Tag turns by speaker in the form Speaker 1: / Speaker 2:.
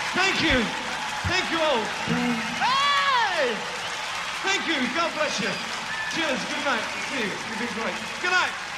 Speaker 1: Thank you. Thank you all. Hey! Thank you. God bless you. Cheers. Good night. See you. You've been great. Good night.